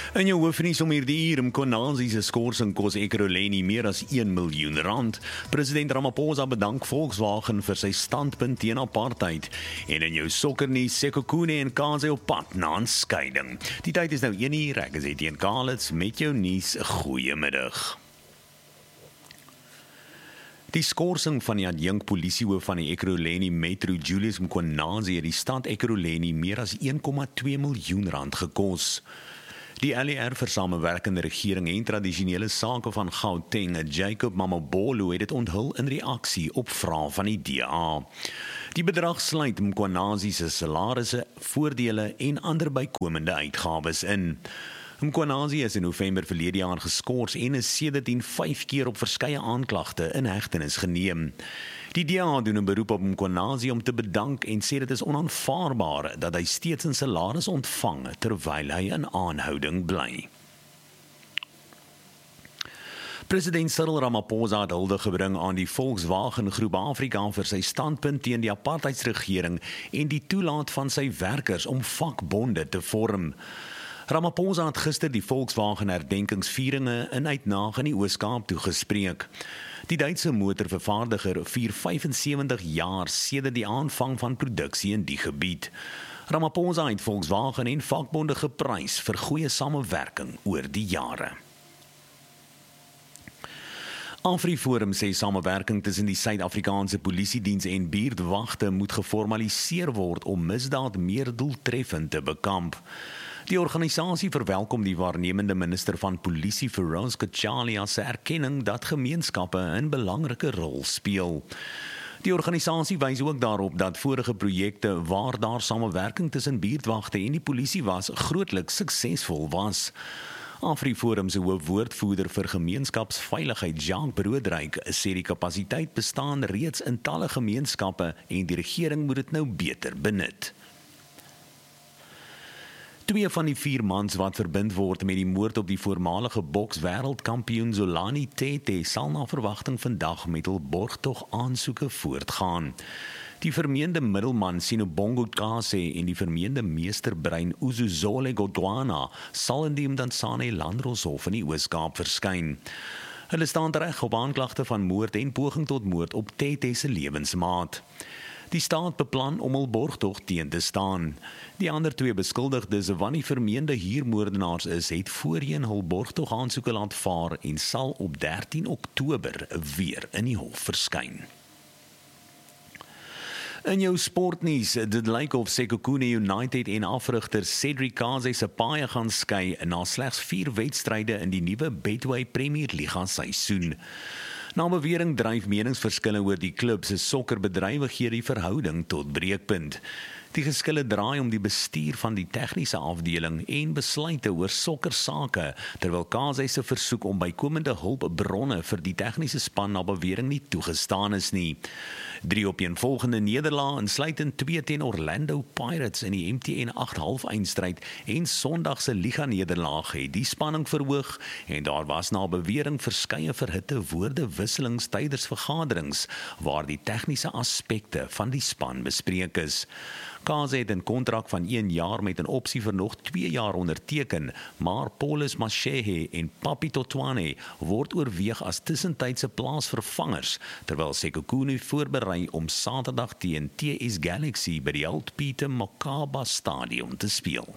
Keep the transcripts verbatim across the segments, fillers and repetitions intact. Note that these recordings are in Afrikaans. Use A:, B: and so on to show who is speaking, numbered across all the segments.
A: In jou hoofnuus om hierdie uur, Mkhwanazi se skorsing kos Ekurhuleni meer as een miljoen rand. President Ramaphosa bedank Volkswagen vir sy standpunt teen apartheid. En in jou sokkernuus, Sekhukhune en K Z op pad na 'n skeiding. Die tyd is nou een uur, ek is Etienne Kalitz met jou nuus. Goeiemiddag. Die skorsing van die adjunk polisiehoof van die Ekurhuleni Metro, Julius Mkhwanazi, het die stad Ekurhuleni meer as een komma twee miljoen rand gekos. Die L E R vir samewerkende regering en tradisionele sake van Gauteng, Jacob Mamabolo, het dit onthul in reaksie op vrae van die D A. Die bedrag sluit Mkhwanazi se salarisse, voordele en ander bykomende uitgawes in. Mkhwanazi is in November verlede jaar geskort en is sedertdien vyf keer op verskeie aanklagte in hegtenis geneem. Die D A doen 'n beroep op Mkhwanazi om te bedank en sê dit is onaanvaarbaar dat hy steeds 'n salaris ontvang terwyl hy in aanhouding bly. President Cyril Ramaphosa het hulde gebring aan die Volkswagen Groep Afrika vir sy standpunt teen die apartheidsregering en die toelaat van sy werkers om vakbonde te vorm. Ramaphosa het gister die Volkswagen herdenkingsvieringe in Uitnaag in die Oos-Kaap toegespreek. Die Duitse motorvervaardiger vier vyfensewentig jaar sedert die aanvang van produksie in die gebied. Ramaphosa het Volkswagen en vakbonde geprys vir goeie samewerking oor die jare. AfriForum sê samewerking tussen die Suid-Afrikaanse Polisiediens en buurtwagte moet geformaliseer word om misdaad meer doeltreffend te bekamp. Die organisasie verwelkom die waarnemende minister van Polisie, Feroz Kachalia, se erkenning dat gemeenskappe 'n belangrike rol speel. Die organisasie wys ook daarop dat vorige projekte waar daar samewerking tussen buurtwagte en die polisie was, grootliks suksesvol was. AfriForum se hoofwoordvoerder vir gemeenskapsveiligheid, Jacques Broodryk, sê die kapasiteit bestaan reeds in talle gemeenskappe en die regering moet dit nou beter benut. Twee van die vier mans wat verbind word met die moord op die voormalige bokswêreldkampioen Zolani Tete sal na verwagting vandag met hul borgtog aansoeke voortgaan. Die vermeende middelman Sinobongo Kase en die vermeende meesterbrein Uzuzole Godwana sal in die Mdantsane Landdroshof in die Oos-Kaap verskyn. Hulle staan reg op aanklagte van moord en poging tot moord op Tete se lewensmaat. Die staat beplan om hul borgtog teen te staan. Die ander twee beskuldigdes wat die vermeende huurmoordenaars is, het voorheen hul borgtog aansoeke laat vaar en sal op dertien Oktober weer in die hof verskyn. In jou sportnuus, dit lyk of Sekhukhune United en afrigter Cedric Kaze se paai gaan skei na slegs vier wedstryde in die nuwe Betway Premier Liga seisoen. Na bewering dryf meningsverskille oor die klub se sokkerbedrywighede die verhouding tot breekpunt. Die geskille draai om die bestuur van die tegniese afdeling en besluite oor sokkersake, terwyl Kaze se versoek om bykomende hulpbronne vir die tegniese span na bewering nie toegestaan is nie. Drie opeenvolgende nederlae, insluitend twee teen Orlando Pirates in die M T N agt halfeindstryd en Sondag se liga nederlaag het die spanning verhoog en daar was na bewering verskeie verhitte woordewisselings tydens vergaderings waar die tegniese aspekte van die span bespreek is. Kaze het 'n kontrak van een jaar met 'n opsie vir nog twee jaar onderteken, maar Paulus Mashehe en Papi Totwane word oorweeg as tussentydse plaasvervangers, terwyl Sekhukhune voorberei om Saterdag teen T S Galaxy by die Oud Pieter Mokaba Stadium te speel.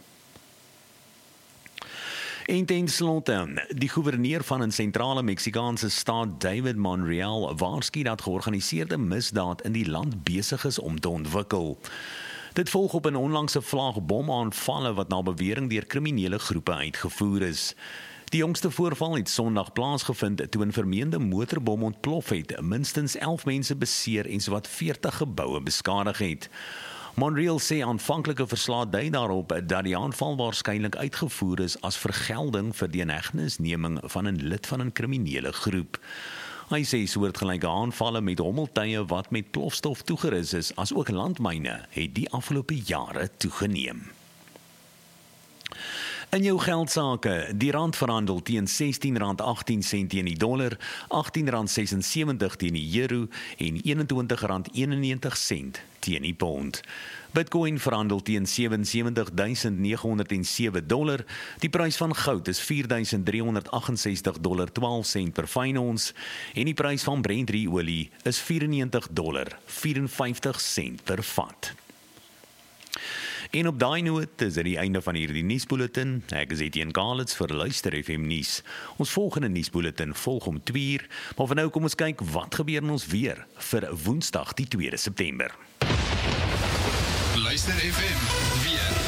A: En ten slotte, die gouverneur van 'n sentrale Meksikaanse staat, David Monreal, waarsku dat georganiseerde misdaad in die land besig is om te ontwikkel. Dit volg op 'n onlangse vlaagbomaanvalle wat na bewering deur kriminele groepe uitgevoer is. Die jongste voorval het Sondag plaasgevind toe 'n vermeende motorbom ontplof het, minstens elf mense beseer en sowat veertig geboue beskadig het. Monreal sê aanvanklike verslae dui daarop dat die aanval waarskynlik uitgevoer is as vergelding vir die inhegtenisneming van 'n lid van 'n kriminele groep. Hy sê soortgelyke aanvalle met hommeltuie wat met plofstof toegerus is, as ook landmyne, het die afgelope jare toegeneem. In jou geldsaake, die rand verhandel teen sestien rand agttien sent teen die dollar, agttien rand ses en sewentig teen die euro en eenentwintig rand eenennegentig sent teen die pond. Bitcoin verhandel teen sewe en sewentig duisend nege honderd en sewe dollar. Die prys van goud is vier duisend drie honderd agt en sestig dollar twaalf sent per fyn ons en die prys van Brent olie is vyf en negentig dollar vyf en vyftig sent per vat. En op daai noot is dit die einde van hierdie nuusbulletin. Ek is Etienne Kalitz vir Luister F M nuus. Ons volgende nuusbulletin volg om twee uur, maar vir nou kom ons kyk wat gebeur in ons weer vir Woensdag die tweede September.
B: Luister F M weer.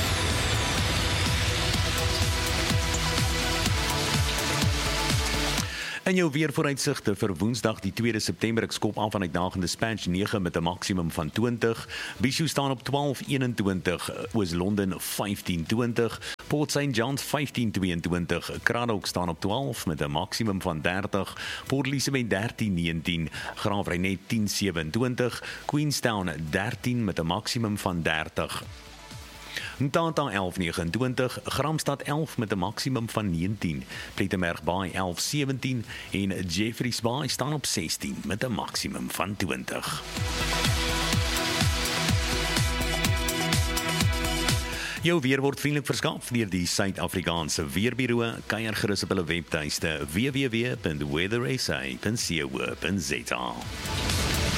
A: In jou weervooruitsigte vir Woensdag die tweede September, ek skop af van uitdagende Dispatch nege met 'n maksimum van twintig, Bishu staan op twaalf eenentwintig, Oos-London vyftien twintig, Port Saint John's vyftien tweeëntwintig, Cradock staan op twaalf met 'n maksimum van dertig, Port Elizabeth dertien negentien, Graafrenet tien sewenentwintig, Queenstown dertien met 'n maksimum van dertig. Ntanta elf negenentwintig, Gramstad elf met 'n maksimum van negentien, Plettenberg Bay elf sewentien en Jeffreys Bay staan op sestien met 'n maksimum van twintig. Jou weer word vriendelik verskaf deur die Suid-Afrikaanse Weerbureau. Kuier gerus op hulle webtuiste w w w punt weather s a punt co punt za.